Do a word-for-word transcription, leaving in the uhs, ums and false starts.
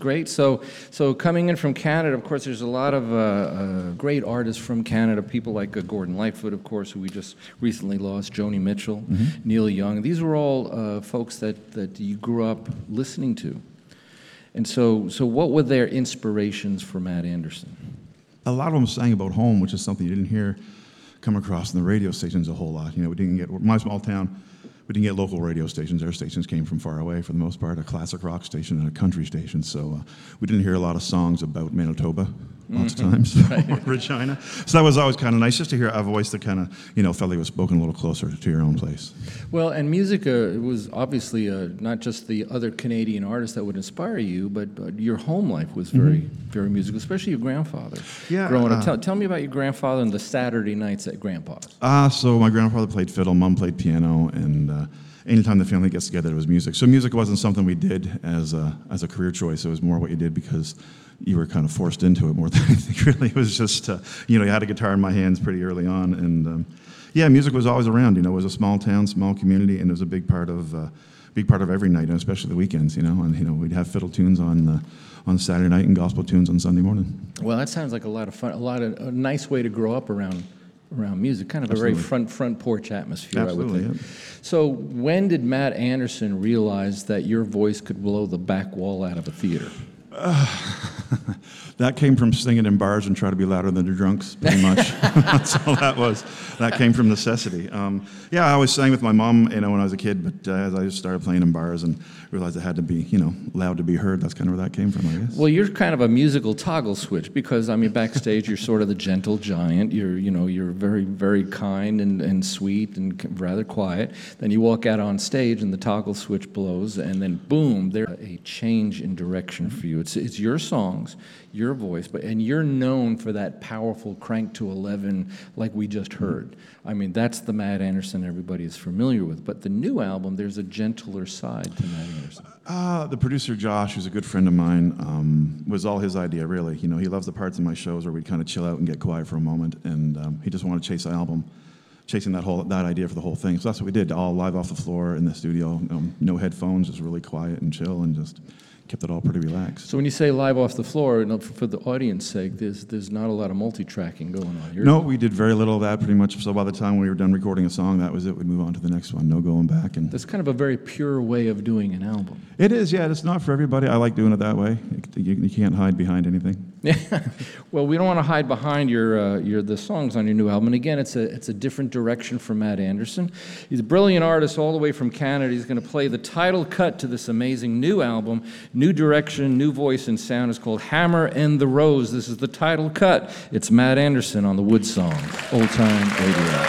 great. So, so coming in from Canada, of course, there's a lot of uh, uh, great artists from Canada. People like uh, Gordon Lightfoot, of course, who we just recently lost. Joni Mitchell, mm-hmm. Neil Young. These were all uh, folks that that you grew up listening to. And so, so what were their inspirations for Matt Anderson? A lot of them sang about home, which is something you didn't hear come across in the radio stations a whole lot. You know, we didn't get my small town. We didn't get local radio stations. Our stations came from far away for the most part, a classic rock station and a country station. So uh, we didn't hear a lot of songs about Manitoba lots mm-hmm. of times, right. Regina. So that was always kind of nice just to hear a voice that kind of, you know, felt like it was spoken a little closer to your own place. Well, and music uh, was obviously uh, not just the other Canadian artists that would inspire you, but, but your home life was very, mm-hmm. very musical, especially your grandfather. Yeah. Growing uh, up. Tell, tell me about your grandfather and the Saturday nights at Grandpa's. Ah, uh, so my grandfather played fiddle, Mom played piano, and uh, anytime the family gets together, it was music. So music wasn't something we did as a, as a career choice. It was more what you did because you were kind of forced into it more than anything, really. It was just, uh, you know, you had a guitar in my hands pretty early on. And, um, yeah, music was always around. You know, it was a small town, small community, and it was a big part of uh, big part of every night, and especially the weekends, you know. And, you know, we'd have fiddle tunes on uh, on Saturday night and gospel tunes on Sunday morning. Well, that sounds like a lot of fun, a lot of a nice way to grow up around around music, kind of Absolutely. a very front front porch atmosphere, Absolutely, I would think. Yeah. So when did Matt Anderson realize that your voice could blow the back wall out of a theater? Uh, that came from singing in bars and trying to be louder than the drunks, pretty much. That's all that was. That came from necessity. Um, yeah, I always sang with my mom, you know, when I was a kid, but uh, as I just started playing in bars and realized I had to be, you know, loud to be heard, that's kind of where that came from, I guess. Well, you're kind of a musical toggle switch because, I mean, backstage you're sort of the gentle giant. You're, you know, you're very, very kind and, and sweet and rather quiet. Then you walk out on stage and the toggle switch blows, and then boom, there's a change in direction for you. It's, it's your songs, your voice, but and you're known for that powerful crank to eleven like we just heard. I mean, that's the Matt Anderson everybody is familiar with. But the new album, there's a gentler side to Matt Anderson. Uh, the producer, Josh, who's a good friend of mine, um, was all his idea, really. You know, he loves the parts in my shows where we'd kind of chill out and get quiet for a moment, and um, he just wanted to chase the album, chasing that whole that idea for the whole thing. So that's what we did, all live off the floor in the studio, um, no headphones, just really quiet and chill, and just kept it all pretty relaxed. So when you say live off the floor, you know, for, for the audience sake, there's there's not a lot of multi-tracking going on. You're no, we did very little of that, pretty much. So by the time we were done recording a song, that was it. We'd move on to the next one, no going back. And that's kind of a very pure way of doing an album. It is, yeah. It's not for everybody. I like doing it that way. You, you can't hide behind anything. Yeah. Well, we don't want to hide behind your uh, your the songs on your new album. And again, it's a it's a different direction for Matt Anderson. He's a brilliant artist all the way from Canada. He's going to play the title cut to this amazing new album. New direction, new voice and sound. It's called Hammer and the Rose. This is the title cut. It's Matt Anderson on the Wood Song, Old Time Radio.